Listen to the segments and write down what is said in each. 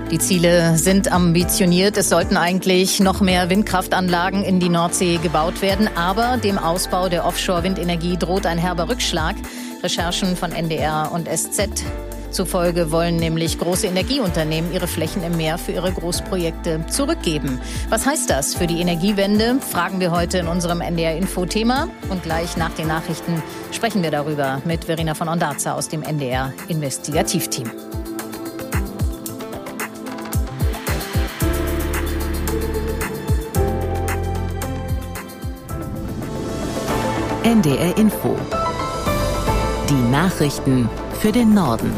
Die Ziele sind ambitioniert. Es sollten eigentlich noch mehr Windkraftanlagen in die Nordsee gebaut werden. Aber dem Ausbau der Offshore-Windenergie droht ein herber Rückschlag. Recherchen von NDR und SZ zufolge wollen nämlich große Energieunternehmen ihre Flächen im Meer für ihre Großprojekte zurückgeben. Was heißt das für die Energiewende? Fragen wir heute in unserem NDR-Info-Thema. Und gleich nach den Nachrichten sprechen wir darüber mit Verena von Ondarza aus dem NDR-Investigativteam. NDR Info. Die Nachrichten für den Norden.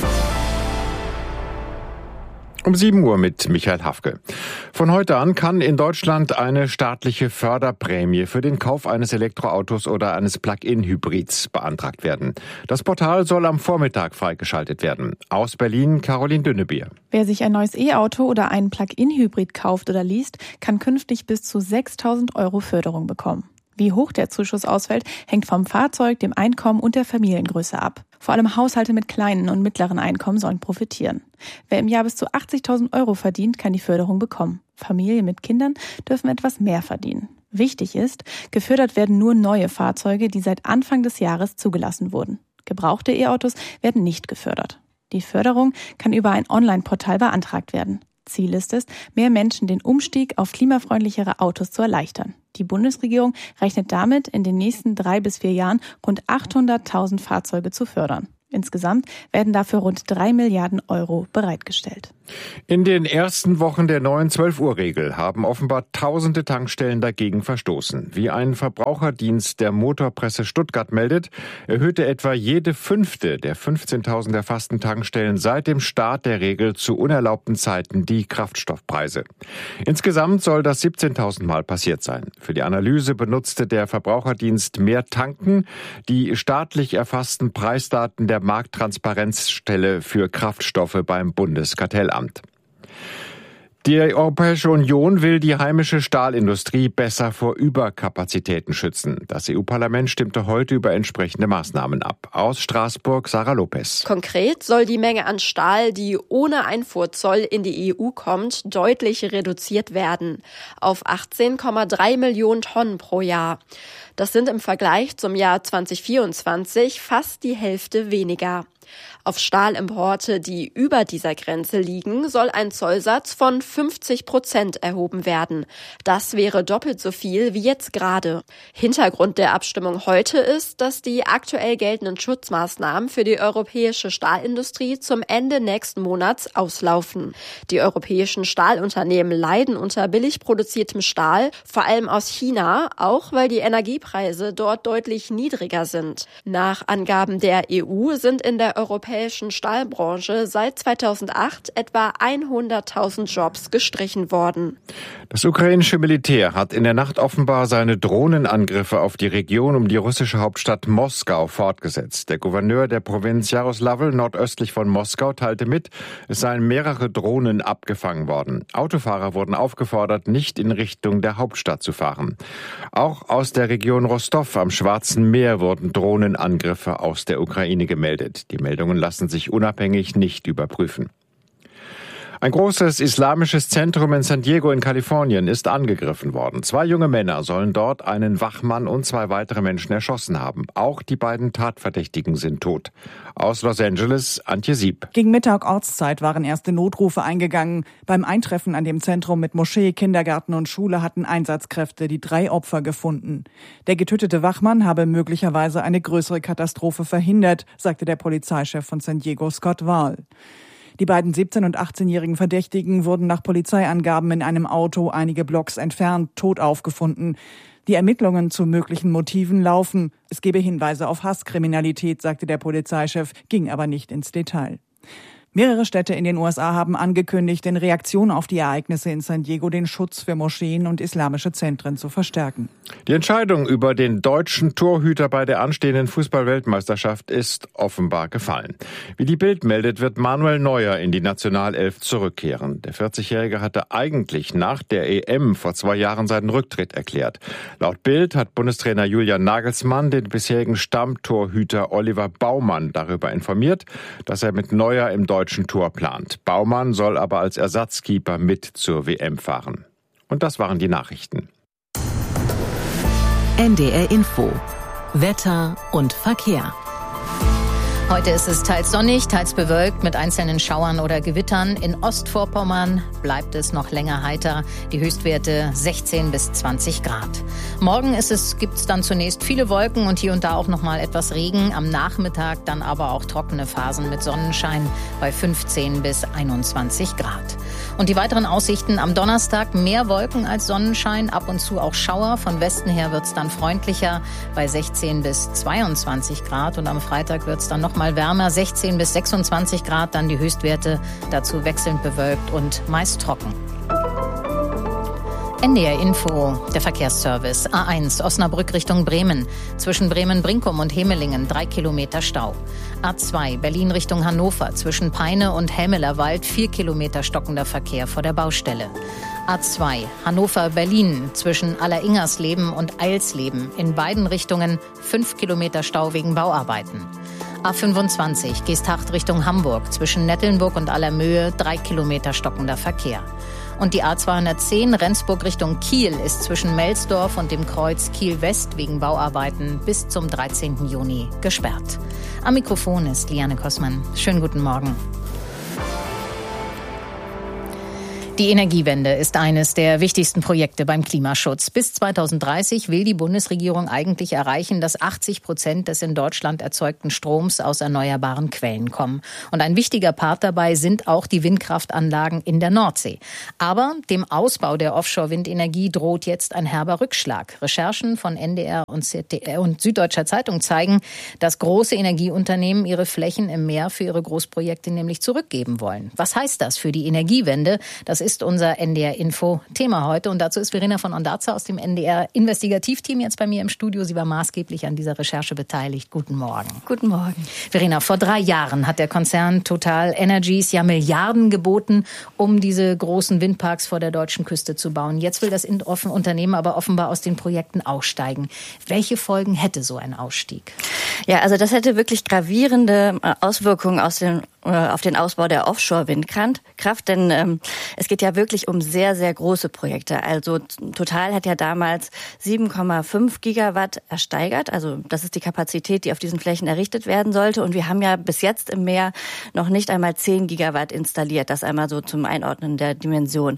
Um 7 Uhr mit Michael Hafke. Von heute an kann in Deutschland eine staatliche Förderprämie für den Kauf eines Elektroautos oder eines Plug-in-Hybrids beantragt werden. Das Portal soll am Vormittag freigeschaltet werden. Aus Berlin Caroline Dünnebier. Wer sich ein neues E-Auto oder einen Plug-in-Hybrid kauft oder least, kann künftig bis zu 6.000 € Förderung bekommen. Wie hoch der Zuschuss ausfällt, hängt vom Fahrzeug, dem Einkommen und der Familiengröße ab. Vor allem Haushalte mit kleinen und mittleren Einkommen sollen profitieren. Wer im Jahr bis zu 80.000 € verdient, kann die Förderung bekommen. Familien mit Kindern dürfen etwas mehr verdienen. Wichtig ist, gefördert werden nur neue Fahrzeuge, die seit Anfang des Jahres zugelassen wurden. Gebrauchte E-Autos werden nicht gefördert. Die Förderung kann über ein Online-Portal beantragt werden. Ziel ist es, mehr Menschen den Umstieg auf klimafreundlichere Autos zu erleichtern. Die Bundesregierung rechnet damit, in den nächsten 3 bis 4 Jahren rund 800.000 Fahrzeuge zu fördern. Insgesamt werden dafür rund 3 Milliarden € bereitgestellt. In den ersten Wochen der neuen 12-Uhr-Regel haben offenbar tausende Tankstellen dagegen verstoßen. Wie ein Verbraucherdienst der Motorpresse Stuttgart meldet, erhöhte etwa jede 5. der 15.000 erfassten Tankstellen seit dem Start der Regel zu unerlaubten Zeiten die Kraftstoffpreise. Insgesamt soll das 17.000 Mal passiert sein. Für die Analyse benutzte der Verbraucherdienst Mehr Tanken die staatlich erfassten Preisdaten der Markttransparenzstelle für Kraftstoffe beim Bundeskartellamt. Die Europäische Union will die heimische Stahlindustrie besser vor Überkapazitäten schützen. Das EU-Parlament stimmte heute über entsprechende Maßnahmen ab. Aus Straßburg Sarah Lopez. Konkret soll die Menge an Stahl, die ohne Einfuhrzoll in die EU kommt, deutlich reduziert werden. Auf 18,3 Millionen Tonnen pro Jahr. Das sind im Vergleich zum Jahr 2024 fast die Hälfte weniger. Auf Stahlimporte, die über dieser Grenze liegen, soll ein Zollsatz von 50% erhoben werden. Das wäre doppelt so viel wie jetzt gerade. Hintergrund der Abstimmung heute ist, dass die aktuell geltenden Schutzmaßnahmen für die europäische Stahlindustrie zum Ende nächsten Monats auslaufen. Die europäischen Stahlunternehmen leiden unter billig produziertem Stahl, vor allem aus China, auch weil die Energiepreise dort deutlich niedriger sind. Nach Angaben der EU sind in der europäischen Stahlbranche seit 2008 etwa 100.000 Jobs gestrichen worden. Das ukrainische Militär hat in der Nacht offenbar seine Drohnenangriffe auf die Region um die russische Hauptstadt Moskau fortgesetzt. Der Gouverneur der Provinz Jaroslavl nordöstlich von Moskau teilte mit, es seien mehrere Drohnen abgefangen worden. Autofahrer wurden aufgefordert, nicht in Richtung der Hauptstadt zu fahren. Auch aus der Region Rostov am Schwarzen Meer wurden Drohnenangriffe aus der Ukraine gemeldet. Die Meldungen lassen sich unabhängig nicht überprüfen. Ein großes islamisches Zentrum in San Diego in Kalifornien ist angegriffen worden. 2 junge Männer sollen dort einen Wachmann und 2 weitere Menschen erschossen haben. Auch die beiden Tatverdächtigen sind tot. Aus Los Angeles, Antje Sieb. Gegen Mittag Ortszeit waren erste Notrufe eingegangen. Beim Eintreffen an dem Zentrum mit Moschee, Kindergarten und Schule hatten Einsatzkräfte die 3 Opfer gefunden. Der getötete Wachmann habe möglicherweise eine größere Katastrophe verhindert, sagte der Polizeichef von San Diego, Scott Wahl. Die beiden 17- und 18-jährigen Verdächtigen wurden nach Polizeiangaben in einem Auto einige Blocks entfernt tot aufgefunden. Die Ermittlungen zu möglichen Motiven laufen. Es gebe Hinweise auf Hasskriminalität, sagte der Polizeichef, ging aber nicht ins Detail. Mehrere Städte in den USA haben angekündigt, in Reaktion auf die Ereignisse in San Diego den Schutz für Moscheen und islamische Zentren zu verstärken. Die Entscheidung über den deutschen Torhüter bei der anstehenden Fußball-Weltmeisterschaft ist offenbar gefallen. Wie die Bild meldet, wird Manuel Neuer in die Nationalelf zurückkehren. Der 40-Jährige hatte eigentlich nach der EM vor 2 Jahren seinen Rücktritt erklärt. Laut Bild hat Bundestrainer Julian Nagelsmann den bisherigen Stammtorhüter Oliver Baumann darüber informiert, dass er mit Neuer im deutschen deutschen Tour plant. Baumann soll aber als Ersatzkeeper mit zur WM fahren. Und das waren die Nachrichten. NDR Info. Wetter und Verkehr. Heute ist es teils sonnig, teils bewölkt mit einzelnen Schauern oder Gewittern. In Ostvorpommern bleibt es noch länger heiter. Die Höchstwerte 16 bis 20 Grad. Morgen gibt's dann zunächst viele Wolken und hier und da auch noch mal etwas Regen. Am Nachmittag dann aber auch trockene Phasen mit Sonnenschein bei 15 bis 21 Grad. Und die weiteren Aussichten: am Donnerstag mehr Wolken als Sonnenschein, ab und zu auch Schauer. Von Westen her wird's dann freundlicher bei 16 bis 22 Grad. Und am Freitag wird's dann noch mal wärmer, 16 bis 26 Grad, dann die Höchstwerte, dazu wechselnd bewölkt und meist trocken. NDR Info, der Verkehrsservice. A1 Osnabrück Richtung Bremen. Zwischen Bremen-Brinkum und Hemelingen 3 Kilometer Stau. A2 Berlin Richtung Hannover. Zwischen Peine und Helmelerwald 4 Kilometer stockender Verkehr vor der Baustelle. A2 Hannover-Berlin zwischen Alleringers-Leben und Eilsleben. In beiden Richtungen 5 Kilometer Stau wegen Bauarbeiten. A25 Geesthacht Richtung Hamburg. Zwischen Nettelnburg und Allermöhe 3 Kilometer stockender Verkehr. Und die A210 Rendsburg Richtung Kiel ist zwischen Melsdorf und dem Kreuz Kiel-West wegen Bauarbeiten bis zum 13. Juni gesperrt. Am Mikrofon ist Liane Kossmann. Schönen guten Morgen. Die Energiewende ist eines der wichtigsten Projekte beim Klimaschutz. Bis 2030 will die Bundesregierung eigentlich erreichen, dass 80% des in Deutschland erzeugten Stroms aus erneuerbaren Quellen kommen. Und ein wichtiger Part dabei sind auch die Windkraftanlagen in der Nordsee. Aber dem Ausbau der Offshore-Windenergie droht jetzt ein herber Rückschlag. Recherchen von NDR und ZDF und Süddeutscher Zeitung zeigen, dass große Energieunternehmen ihre Flächen im Meer für ihre Großprojekte nämlich zurückgeben wollen. Was heißt das für die Energiewende? Das ist unser NDR-Info-Thema heute. Und dazu ist Verena von Ondarza aus dem NDR-Investigativteam jetzt bei mir im Studio. Sie war maßgeblich an dieser Recherche beteiligt. Guten Morgen. Guten Morgen. Verena, vor 3 Jahren hat der Konzern Total Energies ja Milliarden geboten, um diese großen Windparks vor der deutschen Küste zu bauen. Jetzt will das Unternehmen aber offenbar aus den Projekten aussteigen. Welche Folgen hätte so ein Ausstieg? Ja, also das hätte wirklich gravierende Auswirkungen auf den Ausbau der Offshore-Windkraft, denn es geht ja wirklich um sehr, sehr große Projekte. Also Total hat ja damals 7,5 Gigawatt ersteigert. Also das ist die Kapazität, die auf diesen Flächen errichtet werden sollte. Und wir haben ja bis jetzt im Meer noch nicht einmal 10 Gigawatt installiert. Das einmal so zum Einordnen der Dimension.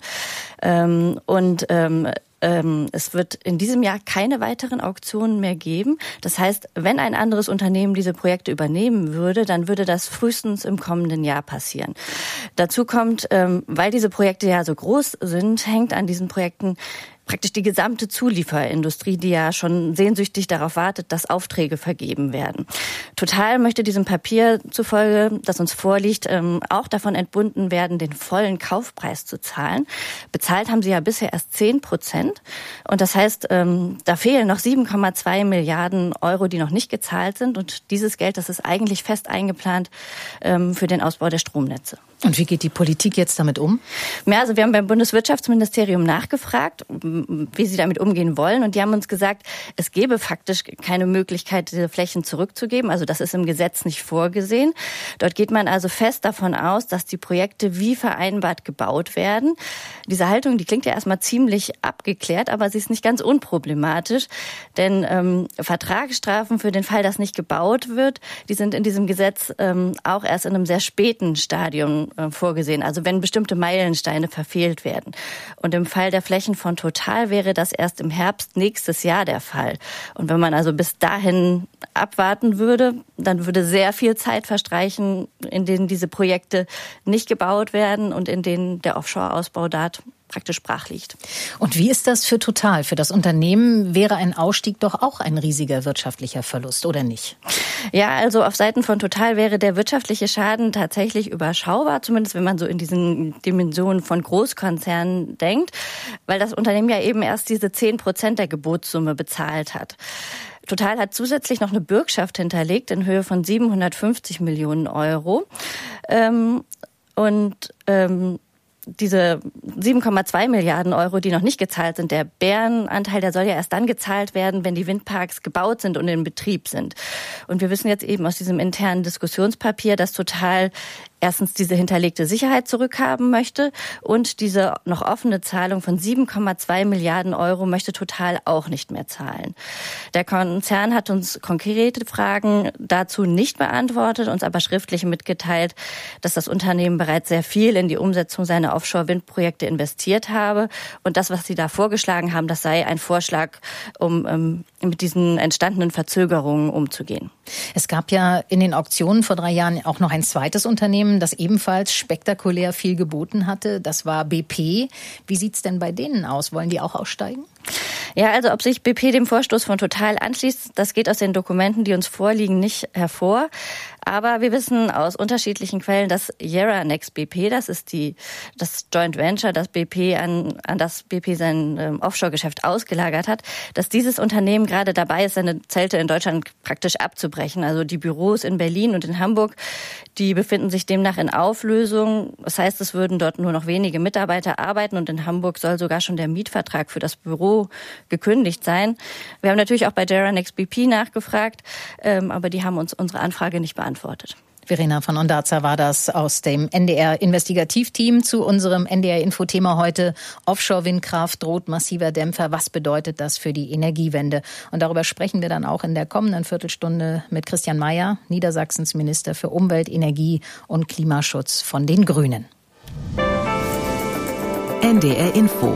Es wird in diesem Jahr keine weiteren Auktionen mehr geben. Das heißt, wenn ein anderes Unternehmen diese Projekte übernehmen würde, dann würde das frühestens im kommenden Jahr passieren. Dazu kommt, weil diese Projekte ja so groß sind, hängt an diesen Projekten praktisch die gesamte Zulieferindustrie, die ja schon sehnsüchtig darauf wartet, dass Aufträge vergeben werden. Total möchte diesem Papier zufolge, das uns vorliegt, auch davon entbunden werden, den vollen Kaufpreis zu zahlen. Bezahlt haben sie ja bisher erst 10%. Und das heißt, da fehlen noch 7,2 Milliarden Euro, die noch nicht gezahlt sind. Und dieses Geld, das ist eigentlich fest eingeplant für den Ausbau der Stromnetze. Und wie geht die Politik jetzt damit um? Ja, also wir haben beim Bundeswirtschaftsministerium nachgefragt, wie sie damit umgehen wollen. Und die haben uns gesagt, es gäbe faktisch keine Möglichkeit, diese Flächen zurückzugeben. Also das ist im Gesetz nicht vorgesehen. Dort geht man also fest davon aus, dass die Projekte wie vereinbart gebaut werden. Diese Haltung, die klingt ja erstmal ziemlich abgeklärt, aber sie ist nicht ganz unproblematisch. Denn Vertragsstrafen für den Fall, dass nicht gebaut wird, die sind in diesem Gesetz auch erst in einem sehr späten Stadium vorgesehen, also wenn bestimmte Meilensteine verfehlt werden. Und im Fall der Flächen von Total wäre das erst im Herbst nächstes Jahr der Fall. Und wenn man also bis dahin abwarten würde, dann würde sehr viel Zeit verstreichen, in denen diese Projekte nicht gebaut werden und in denen der Offshore-Ausbau praktisch brach liegt. Und wie ist das für Total? Für das Unternehmen wäre ein Ausstieg doch auch ein riesiger wirtschaftlicher Verlust, oder nicht? Ja, also auf Seiten von Total wäre der wirtschaftliche Schaden tatsächlich überschaubar, zumindest wenn man so in diesen Dimensionen von Großkonzernen denkt, weil das Unternehmen ja eben erst diese 10% der Gebotssumme bezahlt hat. Total hat zusätzlich noch eine Bürgschaft hinterlegt in Höhe von 750 Millionen Euro. Diese 7,2 Milliarden Euro, die noch nicht gezahlt sind, der Bärenanteil, der soll ja erst dann gezahlt werden, wenn die Windparks gebaut sind und in Betrieb sind. Und wir wissen jetzt eben aus diesem internen Diskussionspapier, dass Total erstens diese hinterlegte Sicherheit zurückhaben möchte und diese noch offene Zahlung von 7,2 Milliarden Euro möchte Total auch nicht mehr zahlen. Der Konzern hat uns konkrete Fragen dazu nicht beantwortet, uns aber schriftlich mitgeteilt, dass das Unternehmen bereits sehr viel in die Umsetzung seiner Offshore-Windprojekte investiert habe und das, was sie da vorgeschlagen haben, das sei ein Vorschlag, um mit diesen entstandenen Verzögerungen umzugehen. Es gab ja in den Auktionen vor 3 Jahren auch noch ein zweites Unternehmen, das ebenfalls spektakulär viel geboten hatte. Das war BP. Wie sieht's denn bei denen aus? Wollen die auch aussteigen? Ja, also ob sich BP dem Vorstoß von Total anschließt, das geht aus den Dokumenten, die uns vorliegen, nicht hervor. Aber wir wissen aus unterschiedlichen Quellen, dass Yara-Nex BP, das ist das Joint Venture, das BP an das BP sein Offshore-Geschäft ausgelagert hat, dass dieses Unternehmen gerade dabei ist, seine Zelte in Deutschland praktisch abzubrechen. Also die Büros in Berlin und in Hamburg, die befinden sich demnach in Auflösung. Das heißt, es würden dort nur noch wenige Mitarbeiter arbeiten und in Hamburg soll sogar schon der Mietvertrag für das Büro gekündigt sein. Wir haben natürlich auch bei Yara-Nex BP nachgefragt, aber die haben uns unsere Anfrage nicht beantwortet. Verena von Ondarza war das aus dem NDR-Investigativteam zu unserem NDR-Info-Thema heute. Offshore-Windkraft droht massiver Dämpfer. Was bedeutet das für die Energiewende? Und darüber sprechen wir dann auch in der kommenden Viertelstunde mit Christian Mayer, Niedersachsens Minister für Umwelt, Energie und Klimaschutz von den Grünen. NDR-Info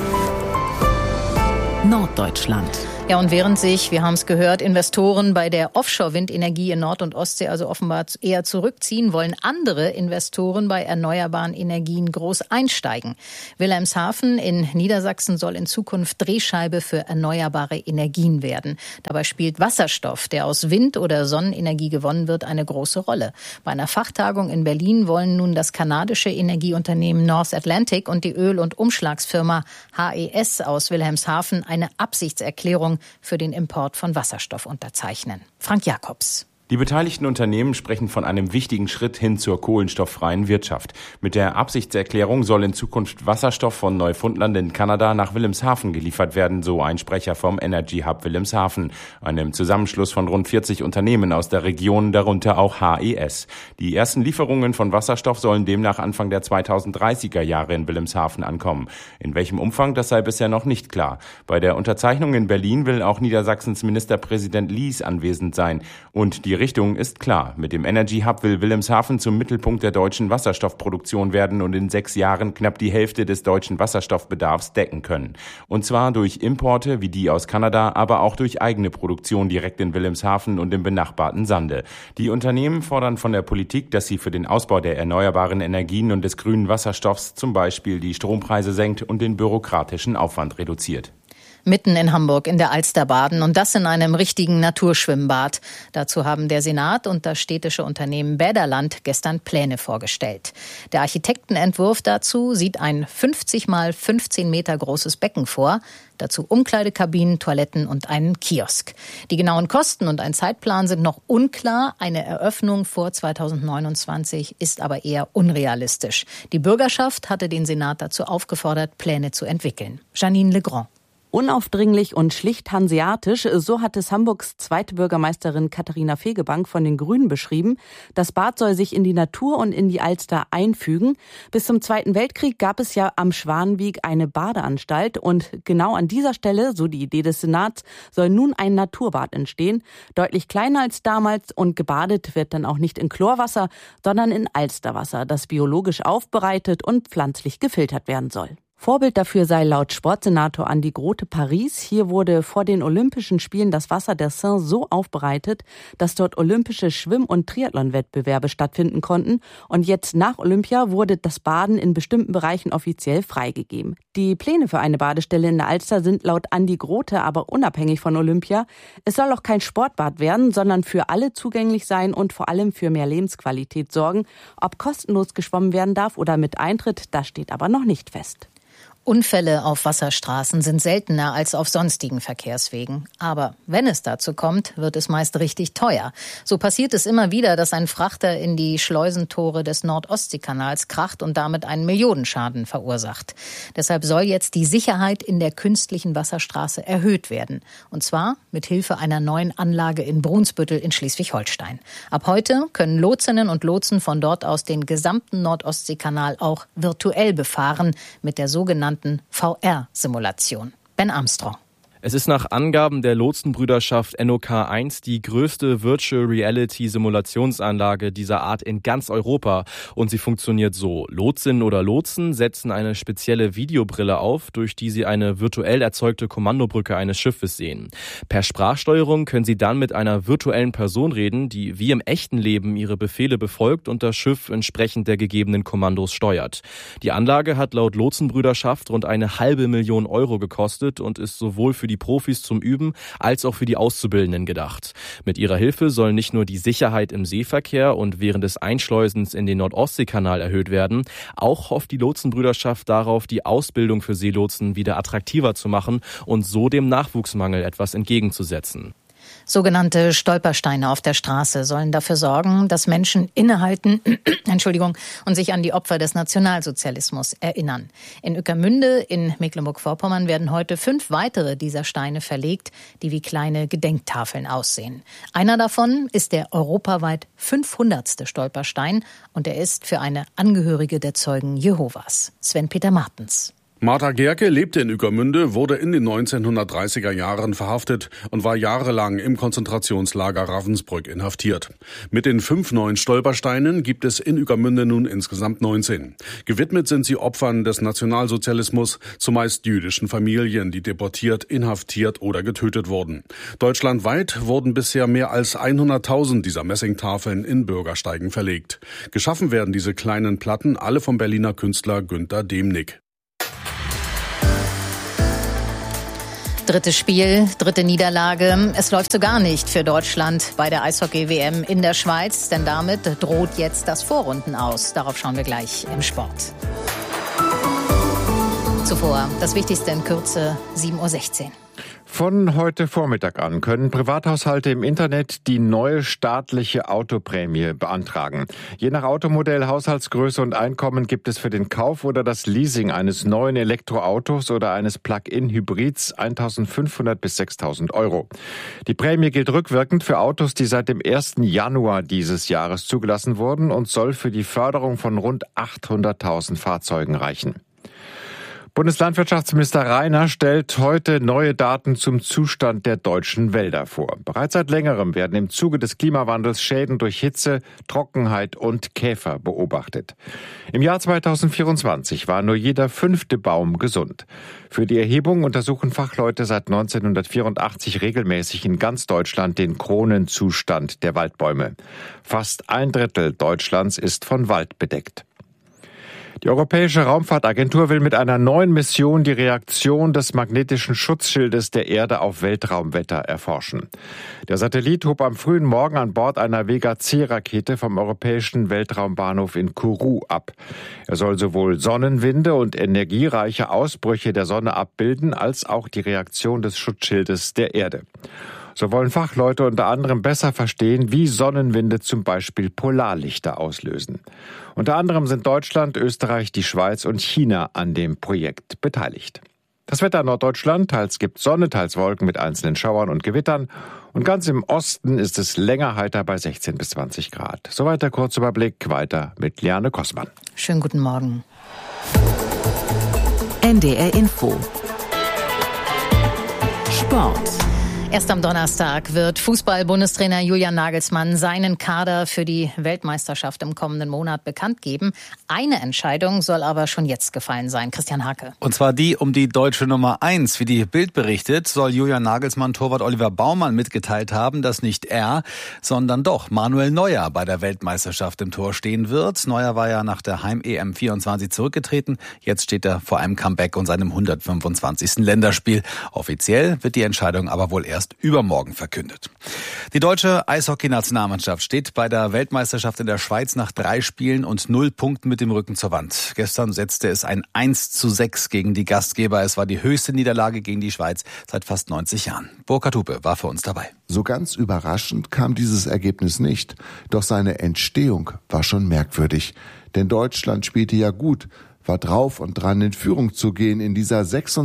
Norddeutschland. Ja, und während sich, wir haben es gehört, Investoren bei der Offshore-Windenergie in Nord- und Ostsee also offenbar eher zurückziehen, wollen andere Investoren bei erneuerbaren Energien groß einsteigen. Wilhelmshaven in Niedersachsen soll in Zukunft Drehscheibe für erneuerbare Energien werden. Dabei spielt Wasserstoff, der aus Wind- oder Sonnenenergie gewonnen wird, eine große Rolle. Bei einer Fachtagung in Berlin wollen nun das kanadische Energieunternehmen North Atlantic und die Öl- und Umschlagsfirma HES aus Wilhelmshaven eine Absichtserklärung für den Import von Wasserstoff unterzeichnen. Frank Jakobs. Die beteiligten Unternehmen sprechen von einem wichtigen Schritt hin zur kohlenstofffreien Wirtschaft. Mit der Absichtserklärung soll in Zukunft Wasserstoff von Neufundland in Kanada nach Wilhelmshaven geliefert werden, so ein Sprecher vom Energy Hub Wilhelmshaven, einem Zusammenschluss von rund 40 Unternehmen aus der Region, darunter auch HES. Die ersten Lieferungen von Wasserstoff sollen demnach Anfang der 2030er Jahre in Wilhelmshaven ankommen. In welchem Umfang, das sei bisher noch nicht klar. Bei der Unterzeichnung in Berlin will auch Niedersachsens Ministerpräsident Lies anwesend sein. Und die Richtung ist klar. Mit dem Energy Hub will Wilhelmshaven zum Mittelpunkt der deutschen Wasserstoffproduktion werden und in 6 Jahren knapp die Hälfte des deutschen Wasserstoffbedarfs decken können. Und zwar durch Importe wie die aus Kanada, aber auch durch eigene Produktion direkt in Wilhelmshaven und im benachbarten Sande. Die Unternehmen fordern von der Politik, dass sie für den Ausbau der erneuerbaren Energien und des grünen Wasserstoffs zum Beispiel die Strompreise senkt und den bürokratischen Aufwand reduziert. Mitten in Hamburg in der Alster baden und das in einem richtigen Naturschwimmbad. Dazu haben der Senat und das städtische Unternehmen Bäderland gestern Pläne vorgestellt. Der Architektenentwurf dazu sieht ein 50 mal 15 Meter großes Becken vor. Dazu Umkleidekabinen, Toiletten und einen Kiosk. Die genauen Kosten und ein Zeitplan sind noch unklar. Eine Eröffnung vor 2029 ist aber eher unrealistisch. Die Bürgerschaft hatte den Senat dazu aufgefordert, Pläne zu entwickeln. Janine Legrand. Unaufdringlich und schlicht hanseatisch, so hat es Hamburgs zweite Bürgermeisterin Katharina Fegebank von den Grünen beschrieben. Das Bad soll sich in die Natur und in die Alster einfügen. Bis zum Zweiten Weltkrieg gab es ja am Schwanenweg eine Badeanstalt und genau an dieser Stelle, so die Idee des Senats, soll nun ein Naturbad entstehen. Deutlich kleiner als damals und gebadet wird dann auch nicht in Chlorwasser, sondern in Alsterwasser, das biologisch aufbereitet und pflanzlich gefiltert werden soll. Vorbild dafür sei laut Sportsenator Andi Grote Paris. Hier wurde vor den Olympischen Spielen das Wasser der Seine so aufbereitet, dass dort olympische Schwimm- und Triathlon-Wettbewerbe stattfinden konnten. Und jetzt nach Olympia wurde das Baden in bestimmten Bereichen offiziell freigegeben. Die Pläne für eine Badestelle in der Alster sind laut Andi Grote aber unabhängig von Olympia. Es soll auch kein Sportbad werden, sondern für alle zugänglich sein und vor allem für mehr Lebensqualität sorgen. Ob kostenlos geschwommen werden darf oder mit Eintritt, das steht aber noch nicht fest. Unfälle auf Wasserstraßen sind seltener als auf sonstigen Verkehrswegen. Aber wenn es dazu kommt, wird es meist richtig teuer. So passiert es immer wieder, dass ein Frachter in die Schleusentore des Nord-Ostsee-Kanals kracht und damit einen Millionenschaden verursacht. Deshalb soll jetzt die Sicherheit in der künstlichen Wasserstraße erhöht werden. Und zwar mit Hilfe einer neuen Anlage in Brunsbüttel in Schleswig-Holstein. Ab heute können Lotsinnen und Lotsen von dort aus den gesamten Nord-Ostsee-Kanal auch virtuell befahren mit der sogenannten VR-Simulation. Ben Armstrong. Es ist nach Angaben der Lotsenbrüderschaft NOK1 die größte Virtual Reality Simulationsanlage dieser Art in ganz Europa. Und sie funktioniert so. Lotsinnen oder Lotsen setzen eine spezielle Videobrille auf, durch die sie eine virtuell erzeugte Kommandobrücke eines Schiffes sehen. Per Sprachsteuerung können sie dann mit einer virtuellen Person reden, die wie im echten Leben ihre Befehle befolgt und das Schiff entsprechend der gegebenen Kommandos steuert. Die Anlage hat laut Lotsenbrüderschaft rund 500.000 Euro gekostet und ist sowohl für die Profis zum Üben als auch für die Auszubildenden gedacht. Mit ihrer Hilfe soll nicht nur die Sicherheit im Seeverkehr und während des Einschleusens in den Nord-Ostsee-Kanal erhöht werden, auch hofft die Lotsenbrüderschaft darauf, die Ausbildung für Seelotsen wieder attraktiver zu machen und so dem Nachwuchsmangel etwas entgegenzusetzen. Sogenannte Stolpersteine auf der Straße sollen dafür sorgen, dass Menschen innehalten und sich an die Opfer des Nationalsozialismus erinnern. In Ueckermünde in Mecklenburg-Vorpommern werden heute 5 weitere dieser Steine verlegt, die wie kleine Gedenktafeln aussehen. Einer davon ist der europaweit 500. Stolperstein und er ist für eine Angehörige der Zeugen Jehovas. Sven-Peter Martens. Martha Gerke lebte in Ueckermünde, wurde in den 1930er Jahren verhaftet und war jahrelang im Konzentrationslager Ravensbrück inhaftiert. Mit den 5 neuen Stolpersteinen gibt es in Ueckermünde nun insgesamt 19. Gewidmet sind sie Opfern des Nationalsozialismus, zumeist jüdischen Familien, die deportiert, inhaftiert oder getötet wurden. Deutschlandweit wurden bisher mehr als 100.000 dieser Messingtafeln in Bürgersteigen verlegt. Geschaffen werden diese kleinen Platten alle vom Berliner Künstler Günter Demnig. Drittes Spiel, dritte Niederlage. Es läuft so gar nicht für Deutschland bei der Eishockey-WM in der Schweiz, denn damit droht jetzt das Vorrunden aus. Darauf schauen wir gleich im Sport. Zuvor das Wichtigste in Kürze, 7:16 Uhr. Von heute Vormittag an können Privathaushalte im Internet die neue staatliche Autoprämie beantragen. Je nach Automodell, Haushaltsgröße und Einkommen gibt es für den Kauf oder das Leasing eines neuen Elektroautos oder eines Plug-in-Hybrids 1.500 bis 6.000 Euro. Die Prämie gilt rückwirkend für Autos, die seit dem 1. Januar dieses Jahres zugelassen wurden und soll für die Förderung von rund 800.000 Fahrzeugen reichen. Bundeslandwirtschaftsminister Reiner stellt heute neue Daten zum Zustand der deutschen Wälder vor. Bereits seit längerem werden im Zuge des Klimawandels Schäden durch Hitze, Trockenheit und Käfer beobachtet. Im Jahr 2024 war nur jeder 5. Baum gesund. Für die Erhebung untersuchen Fachleute seit 1984 regelmäßig in ganz Deutschland den Kronenzustand der Waldbäume. Fast 1/3 Deutschlands ist von Wald bedeckt. Die Europäische Raumfahrtagentur will mit einer neuen Mission die Reaktion des magnetischen Schutzschildes der Erde auf Weltraumwetter erforschen. Der Satellit hob am frühen Morgen an Bord einer Vega-C-Rakete vom Europäischen Weltraumbahnhof in Kourou ab. Er soll sowohl Sonnenwinde und energiereiche Ausbrüche der Sonne abbilden, als auch die Reaktion des Schutzschildes der Erde. So wollen Fachleute unter anderem besser verstehen, wie Sonnenwinde zum Beispiel Polarlichter auslösen. Unter anderem sind Deutschland, Österreich, die Schweiz und China an dem Projekt beteiligt. Das Wetter in Norddeutschland, teils gibt Sonne, teils Wolken mit einzelnen Schauern und Gewittern. Und ganz im Osten ist es länger heiter bei 16 bis 20 Grad. Soweit der Kurzüberblick, weiter mit Liane Kossmann. Schönen guten Morgen. NDR Info. Sport. Erst am Donnerstag wird Fußball-Bundestrainer Julian Nagelsmann seinen Kader für die Weltmeisterschaft im kommenden Monat bekannt geben. Eine Entscheidung soll aber schon jetzt gefallen sein. Christian Hake. Und zwar die um die deutsche Nummer 1. Wie die Bild berichtet, soll Julian Nagelsmann Torwart Oliver Baumann mitgeteilt haben, dass nicht er, sondern doch Manuel Neuer bei der Weltmeisterschaft im Tor stehen wird. Neuer war ja nach der Heim-EM 24 zurückgetreten. Jetzt steht er vor einem Comeback und seinem 125. Länderspiel. Offiziell wird die Entscheidung aber wohl erst erst übermorgen verkündet. Die deutsche Eishockey-Nationalmannschaft steht bei der Weltmeisterschaft in der Schweiz nach 3 Spielen und 0 Punkten mit dem Rücken zur Wand. Gestern setzte es ein 1:6 gegen die Gastgeber. Es war die höchste Niederlage gegen die Schweiz seit fast 90 Jahren. Burkhard Hupe war für uns dabei. So ganz überraschend kam dieses Ergebnis nicht. Doch seine Entstehung war schon merkwürdig. Denn Deutschland spielte ja gut, war drauf und dran, in Führung zu gehen in dieser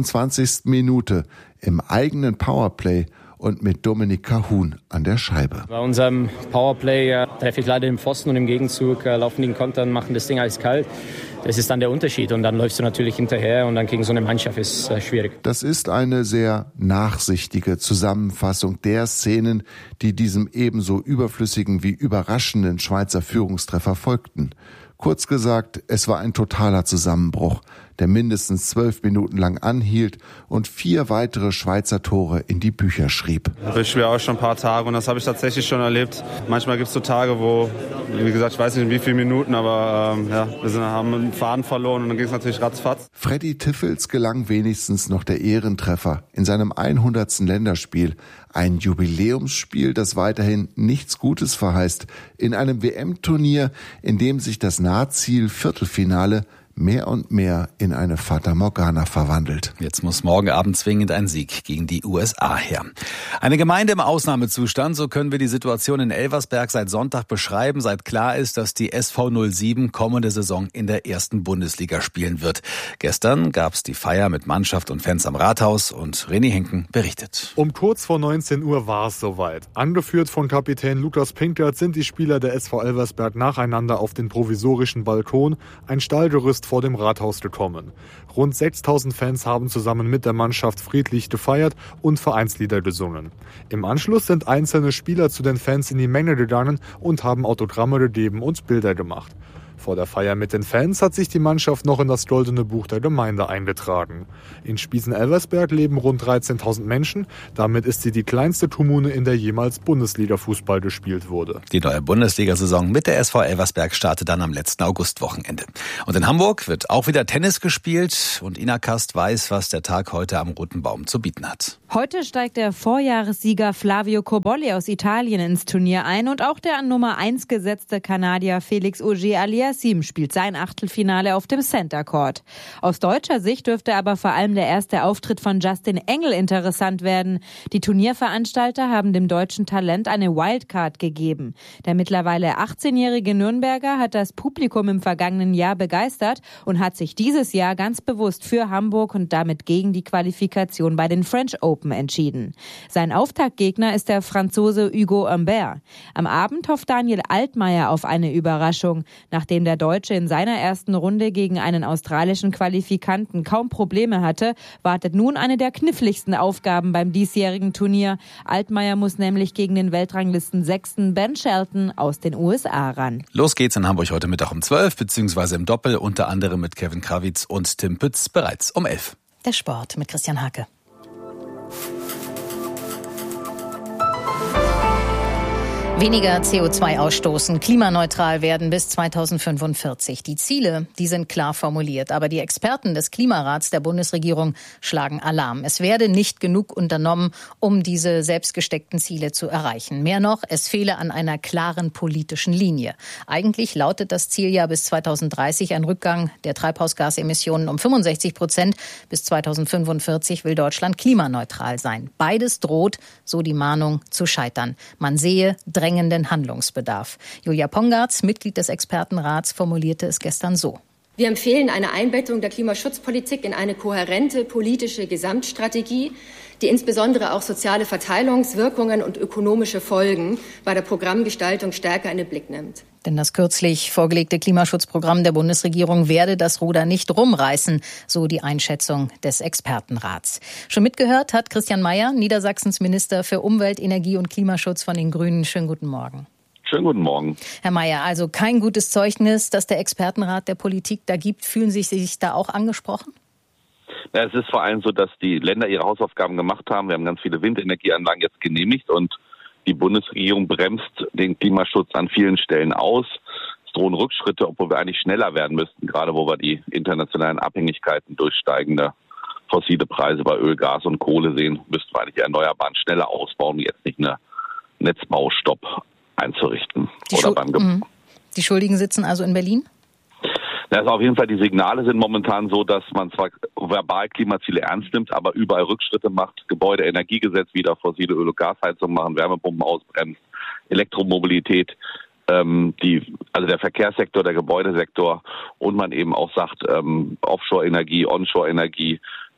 26. Minute im eigenen Powerplay und mit Dominik Kahun an der Scheibe. Bei unserem Powerplay treffe ich leider den Pfosten und im Gegenzug laufen die in Kontern, machen das Ding eiskalt. Das ist dann der Unterschied und dann läufst du natürlich hinterher und dann gegen so eine Mannschaft ist schwierig. Das ist eine sehr nachsichtige Zusammenfassung der Szenen, die diesem ebenso überflüssigen wie überraschenden Schweizer Führungstreffer folgten. Kurz gesagt, es war ein totaler Zusammenbruch, der mindestens 12 Minuten lang anhielt und 4 weitere Schweizer Tore in die Bücher schrieb. Ich spiele auch schon ein paar Tage und das habe ich tatsächlich schon erlebt. Manchmal gibt es so Tage, wo, wie gesagt, ich weiß nicht in wie vielen Minuten, aber wir haben einen Faden verloren und dann ging es natürlich ratzfatz. Freddy Tiffels gelang wenigstens noch der Ehrentreffer in seinem 100. Länderspiel. Ein Jubiläumsspiel, das weiterhin nichts Gutes verheißt, in einem WM-Turnier, in dem sich das Nahziel Viertelfinale mehr und mehr in eine Fata Morgana verwandelt. Jetzt muss morgen Abend zwingend ein Sieg gegen die USA her. Eine Gemeinde im Ausnahmezustand, so können wir die Situation in Elversberg seit Sonntag beschreiben, seit klar ist, dass die SV 07 kommende Saison in der 1. Bundesliga spielen wird. Gestern gab es die Feier mit Mannschaft und Fans am Rathaus und René Henken berichtet. Um kurz vor 19 Uhr war es soweit. Angeführt von Kapitän Lukas Pinkert sind die Spieler der SV Elversberg nacheinander auf den provisorischen Balkon, ein Stallgerüst vor dem Rathaus gekommen. Rund 6.000 Fans haben zusammen mit der Mannschaft friedlich gefeiert und Vereinslieder gesungen. Im Anschluss sind einzelne Spieler zu den Fans in die Menge gegangen und haben Autogramme gegeben und Bilder gemacht. Vor der Feier mit den Fans hat sich die Mannschaft noch in das Goldene Buch der Gemeinde eingetragen. In Spiesen-Elversberg leben rund 13.000 Menschen. Damit ist sie die kleinste Kommune, in der jemals Bundesliga-Fußball gespielt wurde. Die neue Bundesliga-Saison mit der SV Elversberg startet dann am letzten Augustwochenende. Und in Hamburg wird auch wieder Tennis gespielt. Und Ina Kast weiß, was der Tag heute am Roten Baum zu bieten hat. Heute steigt der Vorjahressieger Flavio Cobolli aus Italien ins Turnier ein. Und auch der an Nummer 1 gesetzte Kanadier Felix Auger-Aliassime spielt sein Achtelfinale auf dem Center Court. Aus deutscher Sicht dürfte aber vor allem der erste Auftritt von Justin Engel interessant werden. Die Turnierveranstalter haben dem deutschen Talent eine Wildcard gegeben. Der mittlerweile 18-jährige Nürnberger hat das Publikum im vergangenen Jahr begeistert und hat sich dieses Jahr ganz bewusst für Hamburg und damit gegen die Qualifikation bei den French Open entschieden. Sein Auftaktgegner ist der Franzose Hugo Humbert. Am Abend hofft Daniel Altmaier auf eine Überraschung. Nachdem der Deutsche in seiner ersten Runde gegen einen australischen Qualifikanten kaum Probleme hatte, wartet nun eine der kniffligsten Aufgaben beim diesjährigen Turnier. Altmaier muss nämlich gegen den Weltranglisten 6. Ben Shelton aus den USA ran. Los geht's in Hamburg heute Mittag um 12, beziehungsweise im Doppel, unter anderem mit Kevin Krawitz und Tim Pütz bereits um 11. Der Sport mit Christian Hake. Weniger CO2 ausstoßen, klimaneutral werden bis 2045. Die Ziele, die sind klar formuliert. Aber die Experten des Klimarats der Bundesregierung schlagen Alarm. Es werde nicht genug unternommen, um diese selbstgesteckten Ziele zu erreichen. Mehr noch, es fehle an einer klaren politischen Linie. Eigentlich lautet das Ziel ja bis 2030 ein Rückgang der Treibhausgasemissionen um 65%. Bis 2045 will Deutschland klimaneutral sein. Beides droht, so die Mahnung, zu scheitern. Man sehe drängenden Handlungsbedarf. Julia Pongartz, Mitglied des Expertenrats, formulierte es gestern so. Wir empfehlen eine Einbettung der Klimaschutzpolitik in eine kohärente politische Gesamtstrategie, die insbesondere auch soziale Verteilungswirkungen und ökonomische Folgen bei der Programmgestaltung stärker in den Blick nimmt. Denn das kürzlich vorgelegte Klimaschutzprogramm der Bundesregierung werde das Ruder nicht rumreißen, so die Einschätzung des Expertenrats. Schon mitgehört hat Christian Mayer, Niedersachsens Minister für Umwelt, Energie und Klimaschutz von den Grünen. Schönen guten Morgen. Schönen guten Morgen. Herr Mayer, also kein gutes Zeugnis, das der Expertenrat der Politik da gibt. Fühlen Sie sich da auch angesprochen? Ja, es ist vor allem so, dass die Länder ihre Hausaufgaben gemacht haben. Wir haben ganz viele Windenergieanlagen jetzt genehmigt und die Bundesregierung bremst den Klimaschutz an vielen Stellen aus. Es drohen Rückschritte, obwohl wir eigentlich schneller werden müssten, gerade wo wir die internationalen Abhängigkeiten durch steigende fossile Preise bei Öl, Gas und Kohle sehen, müssten wir eigentlich die Erneuerbaren schneller ausbauen, jetzt nicht eine Netzbaustopp einzurichten. Die Schuldigen sitzen also in Berlin? Also auf jeden Fall, die Signale sind momentan so, dass man zwar verbal Klimaziele ernst nimmt, aber überall Rückschritte macht, Gebäudeenergiegesetz wieder, fossile Öl- und Gasheizung machen, Wärmepumpen ausbremst, Elektromobilität, also der Verkehrssektor, der Gebäudesektor und man eben auch sagt, Offshore-Energie, Onshore-Energie,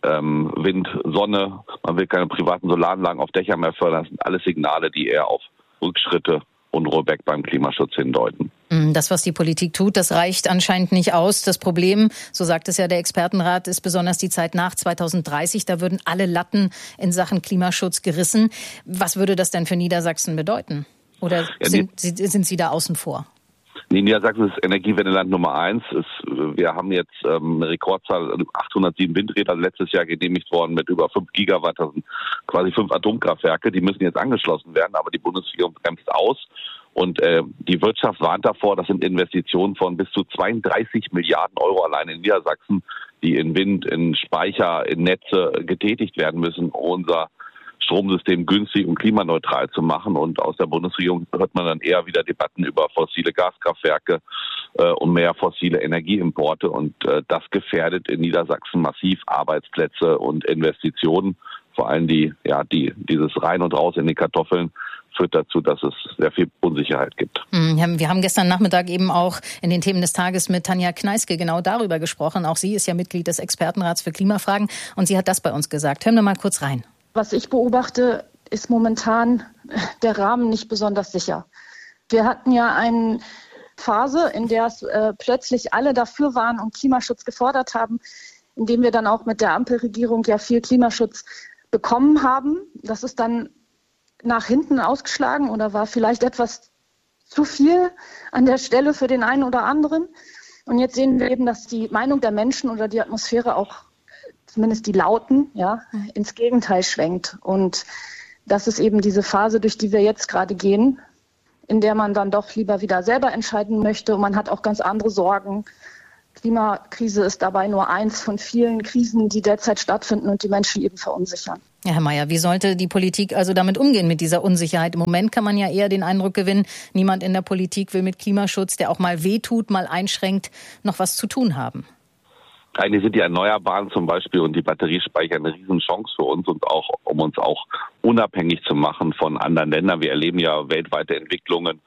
Wind, Sonne, man will keine privaten Solaranlagen auf Dächern mehr fördern. Das sind alles Signale, die eher auf Rückschritte und Rollback beim Klimaschutz hindeuten. Das, was die Politik tut, das reicht anscheinend nicht aus. Das Problem, so sagt es ja der Expertenrat, ist besonders die Zeit nach 2030. Da würden alle Latten in Sachen Klimaschutz gerissen. Was würde das denn für Niedersachsen bedeuten? Oder sind Sie da außen vor? Nee, Niedersachsen ist Energiewendeland Nummer 1. Wir haben jetzt eine Rekordzahl, 807 Windräder letztes Jahr genehmigt worden mit über 5 Gigawatt. Das sind quasi 5 Atomkraftwerke. Die müssen jetzt angeschlossen werden, aber die Bundesregierung bremst aus. Und die Wirtschaft warnt davor, das sind Investitionen von bis zu 32 Milliarden Euro allein in Niedersachsen, die in Wind, in Speicher, in Netze getätigt werden müssen, um unser Stromsystem günstig und klimaneutral zu machen. Und aus der Bundesregierung hört man dann eher wieder Debatten über fossile Gaskraftwerke und mehr fossile Energieimporte. Und das gefährdet in Niedersachsen massiv Arbeitsplätze und Investitionen. Vor allem dieses Rein und Raus in die Kartoffeln führt dazu, dass es sehr viel Unsicherheit gibt. Wir haben gestern Nachmittag eben auch in den Themen des Tages mit Tanja Kneiske genau darüber gesprochen. Auch sie ist ja Mitglied des Expertenrats für Klimafragen und sie hat das bei uns gesagt. Hören wir mal kurz rein. Was ich beobachte, ist momentan der Rahmen nicht besonders sicher. Wir hatten ja eine Phase, in der es plötzlich alle dafür waren und Klimaschutz gefordert haben, indem wir dann auch mit der Ampelregierung ja viel Klimaschutz bekommen haben. Das ist dann nach hinten ausgeschlagen oder war vielleicht etwas zu viel an der Stelle für den einen oder anderen. Und jetzt sehen wir eben, dass die Meinung der Menschen oder die Atmosphäre auch, zumindest die Lauten, ins Gegenteil schwenkt. Und das ist eben diese Phase, durch die wir jetzt gerade gehen, in der man dann doch lieber wieder selber entscheiden möchte. Und man hat auch ganz andere Sorgen. Klimakrise ist dabei nur eins von vielen Krisen, die derzeit stattfinden und die Menschen eben verunsichern. Ja, Herr Mayer, wie sollte die Politik also damit umgehen, mit dieser Unsicherheit? Im Moment kann man ja eher den Eindruck gewinnen, niemand in der Politik will mit Klimaschutz, der auch mal wehtut, mal einschränkt, noch was zu tun haben. Eigentlich sind die Erneuerbaren zum Beispiel und die Batteriespeicher eine Riesenchance für uns und auch, um uns auch unabhängig zu machen von anderen Ländern. Wir erleben ja weltweite Entwicklungen,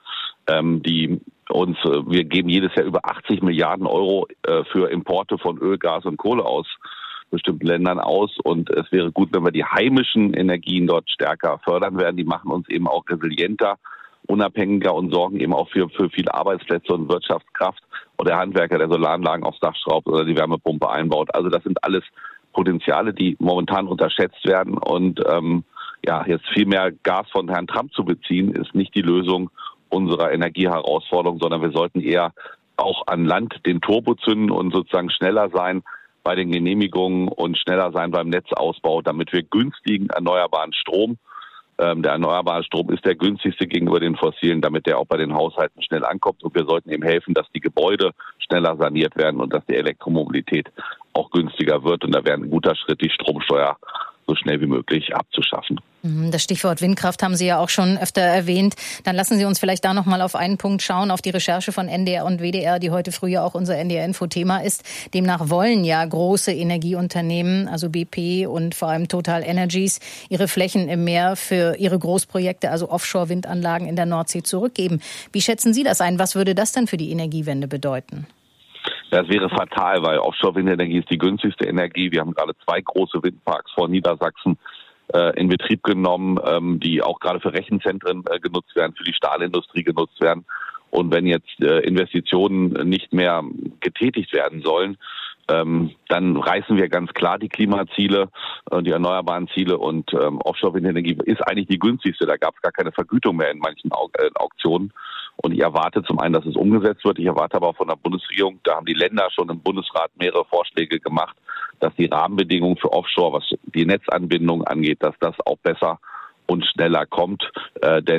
wir geben jedes Jahr über 80 Milliarden Euro für Importe von Öl, Gas und Kohle aus bestimmten Ländern aus. Und es wäre gut, wenn wir die heimischen Energien dort stärker fördern werden. Die machen uns eben auch resilienter, unabhängiger und sorgen eben auch für viele Arbeitsplätze und Wirtschaftskraft. Oder der Handwerker, der Solaranlagen aufs Dach schraubt oder die Wärmepumpe einbaut. Also das sind alles Potenziale, die momentan unterschätzt werden. Und jetzt viel mehr Gas von Herrn Trump zu beziehen, ist nicht die Lösung unserer Energieherausforderung, sondern wir sollten eher auch an Land den Turbo zünden und sozusagen schneller sein bei den Genehmigungen und schneller sein beim Netzausbau, damit wir günstigen erneuerbaren Strom, der erneuerbare Strom ist der günstigste gegenüber den fossilen, damit der auch bei den Haushalten schnell ankommt. Und wir sollten eben helfen, dass die Gebäude schneller saniert werden und dass die Elektromobilität auch günstiger wird. Und da wäre ein guter Schritt, die Stromsteuer so schnell wie möglich abzuschaffen. Das Stichwort Windkraft haben Sie ja auch schon öfter erwähnt. Dann lassen Sie uns vielleicht da noch mal auf einen Punkt schauen, auf die Recherche von NDR und WDR, die heute früh ja auch unser NDR-Info-Thema ist. Demnach wollen ja große Energieunternehmen, also BP und vor allem Total Energies, ihre Flächen im Meer für ihre Großprojekte, also Offshore-Windanlagen in der Nordsee zurückgeben. Wie schätzen Sie das ein? Was würde das denn für die Energiewende bedeuten? Das wäre fatal, weil Offshore-Windenergie ist die günstigste Energie. Wir haben gerade 2 große Windparks vor Niedersachsen in Betrieb genommen, die auch gerade für Rechenzentren genutzt werden, für die Stahlindustrie genutzt werden. Und wenn jetzt Investitionen nicht mehr getätigt werden sollen, dann reißen wir ganz klar die Klimaziele, die erneuerbaren Ziele und Offshore-Windenergie ist eigentlich die günstigste. Da gab es gar keine Vergütung mehr in manchen Auktionen. Und ich erwarte zum einen, dass es umgesetzt wird. Ich erwarte aber auch von der Bundesregierung, da haben die Länder schon im Bundesrat mehrere Vorschläge gemacht, dass die Rahmenbedingungen für Offshore, was die Netzanbindung angeht, dass das auch besser und schneller kommt. Denn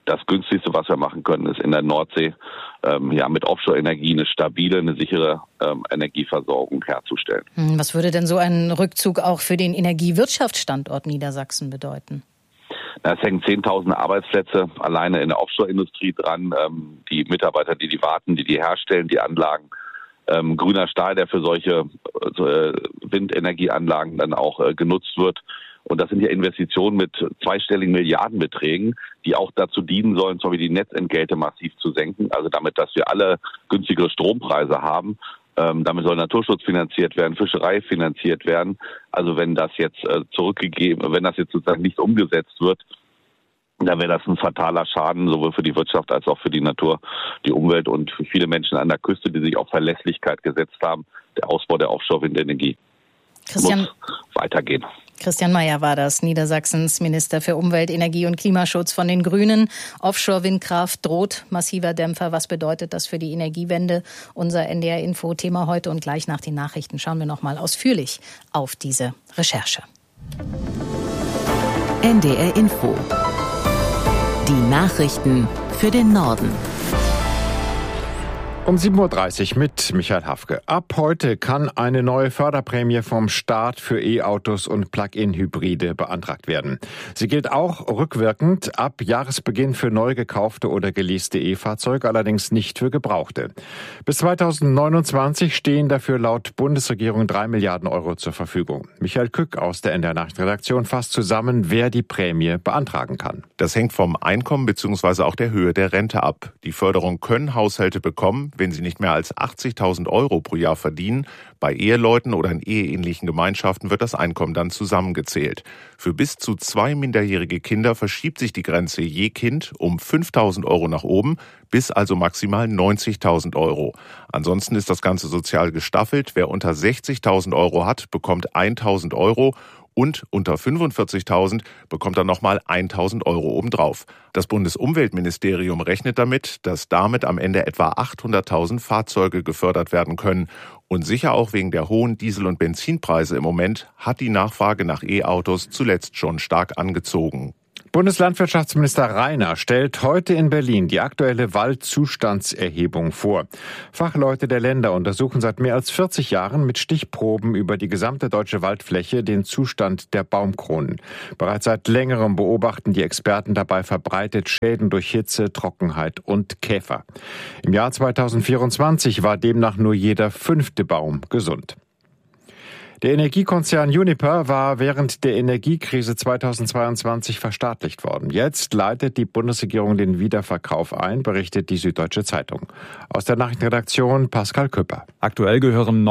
das Günstigste, was wir machen können, ist in der Nordsee mit Offshore-Energie eine stabile, eine sichere Energieversorgung herzustellen. Was würde denn so ein Rückzug auch für den Energiewirtschaftsstandort Niedersachsen bedeuten? Es hängen 10.000 Arbeitsplätze alleine in der Offshore-Industrie dran. Die Mitarbeiter, die warten, die herstellen, die Anlagen. Grüner Stahl, der für solche Windenergieanlagen dann auch genutzt wird. Und das sind ja Investitionen mit zweistelligen Milliardenbeträgen, die auch dazu dienen sollen, zum Beispiel die Netzentgelte massiv zu senken. Also damit, dass wir alle günstigere Strompreise haben. Damit soll Naturschutz finanziert werden, Fischerei finanziert werden. Also wenn das jetzt wenn das jetzt sozusagen nicht umgesetzt wird, dann wäre das ein fataler Schaden, sowohl für die Wirtschaft als auch für die Natur, die Umwelt und für viele Menschen an der Küste, die sich auf Verlässlichkeit gesetzt haben. Der Ausbau der Offshore-Windenergie muss weitergehen. Christian Mayer war das, Niedersachsens Minister für Umwelt, Energie und Klimaschutz von den Grünen. Offshore-Windkraft droht massiver Dämpfer. Was bedeutet das für die Energiewende? Unser NDR-Info-Thema heute und gleich nach den Nachrichten schauen wir noch mal ausführlich auf diese Recherche. NDR-Info. Die Nachrichten für den Norden. Um 7.30 Uhr mit Michael Hafke. Ab heute kann eine neue Förderprämie vom Staat für E-Autos und Plug-in-Hybride beantragt werden. Sie gilt auch rückwirkend ab Jahresbeginn für neu gekaufte oder geleaste E-Fahrzeuge, allerdings nicht für gebrauchte. Bis 2029 stehen dafür laut Bundesregierung 3 Milliarden Euro zur Verfügung. Michael Kück aus der NDR Nachrichtenredaktion fasst zusammen, wer die Prämie beantragen kann. Das hängt vom Einkommen bzw. auch der Höhe der Rente ab. Die Förderung können Haushalte bekommen, wenn sie nicht mehr als 80.000 Euro pro Jahr verdienen. Bei Eheleuten oder in eheähnlichen Gemeinschaften wird das Einkommen dann zusammengezählt. Für bis zu 2 minderjährige Kinder verschiebt sich die Grenze je Kind um 5.000 Euro nach oben, bis also maximal 90.000 Euro. Ansonsten ist das Ganze sozial gestaffelt. Wer unter 60.000 Euro hat, bekommt 1.000 Euro. Und unter 45.000 bekommt er nochmal 1.000 Euro obendrauf. Das Bundesumweltministerium rechnet damit, dass damit am Ende etwa 800.000 Fahrzeuge gefördert werden können. Und sicher auch wegen der hohen Diesel- und Benzinpreise im Moment hat die Nachfrage nach E-Autos zuletzt schon stark angezogen. Bundeslandwirtschaftsminister Reiner stellt heute in Berlin die aktuelle Waldzustandserhebung vor. Fachleute der Länder untersuchen seit mehr als 40 Jahren mit Stichproben über die gesamte deutsche Waldfläche den Zustand der Baumkronen. Bereits seit längerem beobachten die Experten dabei verbreitet Schäden durch Hitze, Trockenheit und Käfer. Im Jahr 2024 war demnach nur jeder 5. Baum gesund. Der Energiekonzern Uniper war während der Energiekrise 2022 verstaatlicht worden. Jetzt leitet die Bundesregierung den Wiederverkauf ein, berichtet die Süddeutsche Zeitung. Aus der Nachrichtenredaktion Pascal Küpper. Aktuell gehören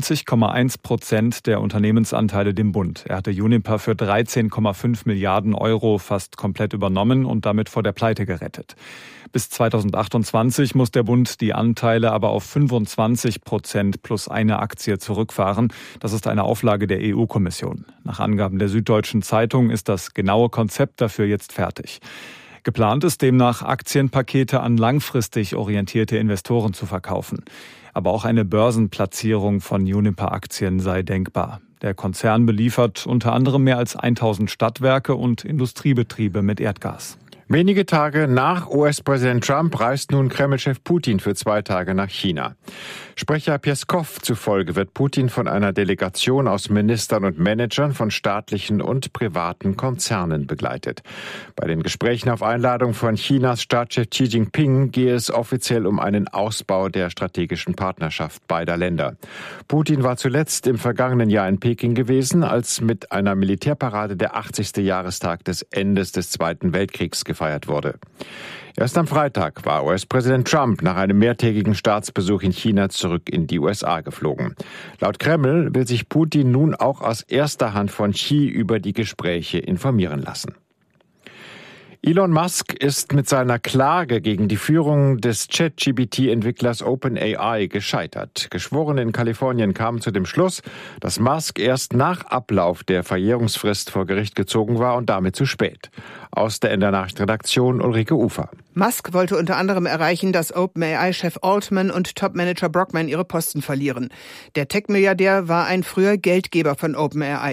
99,1% der Unternehmensanteile dem Bund. Er hatte Uniper für 13,5 Milliarden Euro fast komplett übernommen und damit vor der Pleite gerettet. Bis 2028 muss der Bund die Anteile aber auf 25% plus eine Aktie zurückfahren. Das ist eine Auflage der EU-Kommission. Nach Angaben der Süddeutschen Zeitung ist das genaue Konzept dafür jetzt fertig. Geplant ist demnach, Aktienpakete an langfristig orientierte Investoren zu verkaufen. Aber auch eine Börsenplatzierung von Uniper-Aktien sei denkbar. Der Konzern beliefert unter anderem mehr als 1000 Stadtwerke und Industriebetriebe mit Erdgas. Wenige Tage nach US-Präsident Trump reist nun Kreml-Chef Putin für 2 Tage nach China. Sprecher Pjeskow zufolge wird Putin von einer Delegation aus Ministern und Managern von staatlichen und privaten Konzernen begleitet. Bei den Gesprächen auf Einladung von Chinas Staatschef Xi Jinping gehe es offiziell um einen Ausbau der strategischen Partnerschaft beider Länder. Putin war zuletzt im vergangenen Jahr in Peking gewesen, als mit einer Militärparade der 80. Jahrestag des Endes des Zweiten Weltkriegs gefeiert wurde. Erst am Freitag war US-Präsident Trump nach einem mehrtägigen Staatsbesuch in China zurück in die USA geflogen. Laut Kreml will sich Putin nun auch aus erster Hand von Xi über die Gespräche informieren lassen. Elon Musk ist mit seiner Klage gegen die Führung des ChatGPT-Entwicklers OpenAI gescheitert. Geschworene in Kalifornien kamen zu dem Schluss, dass Musk erst nach Ablauf der Verjährungsfrist vor Gericht gezogen war und damit zu spät. Aus der NDR Nachrichtenredaktion Ulrike Ufer. Musk wollte unter anderem erreichen, dass OpenAI-Chef Altman und Topmanager Brockman ihre Posten verlieren. Der Tech-Milliardär war ein früher Geldgeber von OpenAI.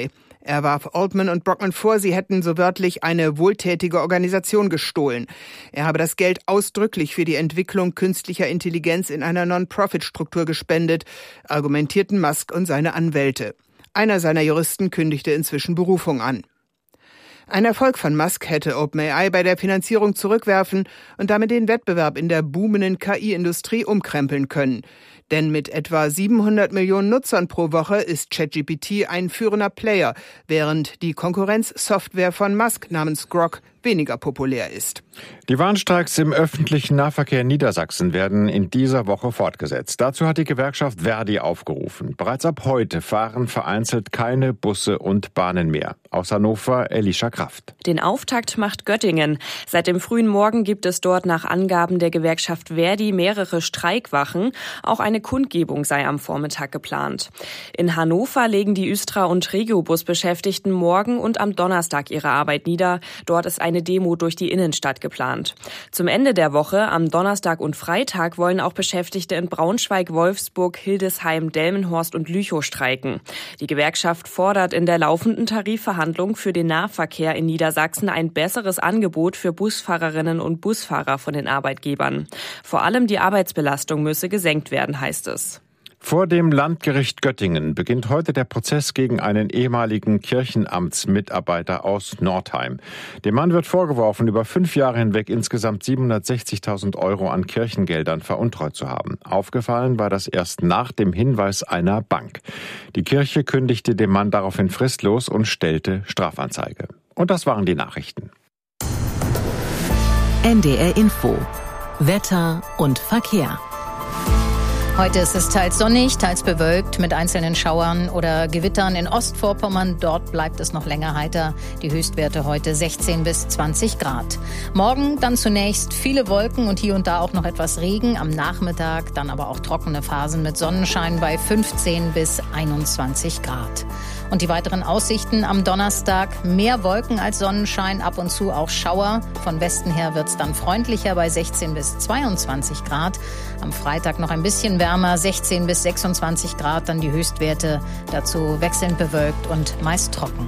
Er warf Altman und Brockman vor, sie hätten so wörtlich eine wohltätige Organisation gestohlen. Er habe das Geld ausdrücklich für die Entwicklung künstlicher Intelligenz in einer Non-Profit-Struktur gespendet, argumentierten Musk und seine Anwälte. Einer seiner Juristen kündigte inzwischen Berufung an. Ein Erfolg von Musk hätte OpenAI bei der Finanzierung zurückwerfen und damit den Wettbewerb in der boomenden KI-Industrie umkrempeln können. Denn mit etwa 700 Millionen Nutzern pro Woche ist ChatGPT ein führender Player, während die Konkurrenzsoftware von Musk namens Grok weniger populär ist. Die Warnstreiks im öffentlichen Nahverkehr in Niedersachsen werden in dieser Woche fortgesetzt. Dazu hat die Gewerkschaft Verdi aufgerufen. Bereits ab heute fahren vereinzelt keine Busse und Bahnen mehr. Aus Hannover, Elisha Kraft. Den Auftakt macht Göttingen. Seit dem frühen Morgen gibt es dort nach Angaben der Gewerkschaft Verdi mehrere Streikwachen. Auch eine Kundgebung sei am Vormittag geplant. In Hannover legen die Östra- und Regiobus-Beschäftigten morgen und am Donnerstag ihre Arbeit nieder. Dort ist eine Demo durch die Innenstadt geplant. Zum Ende der Woche, am Donnerstag und Freitag, wollen auch Beschäftigte in Braunschweig, Wolfsburg, Hildesheim, Delmenhorst und Lüchow streiken. Die Gewerkschaft fordert in der laufenden Tarifverhandlung für den Nahverkehr in Niedersachsen ein besseres Angebot für Busfahrerinnen und Busfahrer von den Arbeitgebern. Vor allem die Arbeitsbelastung müsse gesenkt werden, heißt es. Vor dem Landgericht Göttingen beginnt heute der Prozess gegen einen ehemaligen Kirchenamtsmitarbeiter aus Nordheim. Dem Mann wird vorgeworfen, über 5 Jahre hinweg insgesamt 760.000 Euro an Kirchengeldern veruntreut zu haben. Aufgefallen war das erst nach dem Hinweis einer Bank. Die Kirche kündigte dem Mann daraufhin fristlos und stellte Strafanzeige. Und das waren die Nachrichten. NDR Info. Wetter und Verkehr. Heute ist es teils sonnig, teils bewölkt mit einzelnen Schauern oder Gewittern in Ostvorpommern. Dort bleibt es noch länger heiter. Die Höchstwerte heute 16 bis 20 Grad. Morgen dann zunächst viele Wolken und hier und da auch noch etwas Regen. Am Nachmittag dann aber auch trockene Phasen mit Sonnenschein bei 15 bis 21 Grad. Und die weiteren Aussichten am Donnerstag: mehr Wolken als Sonnenschein, ab und zu auch Schauer. Von Westen her wird es dann freundlicher bei 16 bis 22 Grad. Am Freitag noch ein bisschen wärmer, 16 bis 26 Grad, dann die Höchstwerte. Dazu wechselnd bewölkt und meist trocken.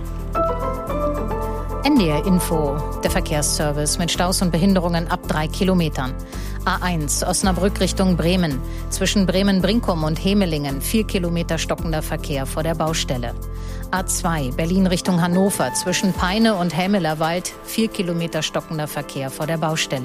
NDR Info, der Verkehrsservice mit Staus und Behinderungen ab 3 Kilometern. A1 Osnabrück Richtung Bremen. Zwischen Bremen-Brinkum und Hemelingen 4 Kilometer stockender Verkehr vor der Baustelle. A2 Berlin Richtung Hannover. Zwischen Peine und Hämelerwald 4 Kilometer stockender Verkehr vor der Baustelle.